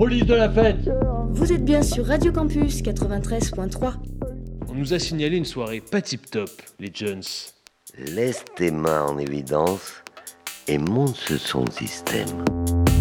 police de la fête. Vous êtes bien sur Radio Campus 93.3. On nous a signalé une soirée pas tip-top, les Jones. Laisse tes mains en évidence et monte ce son de système.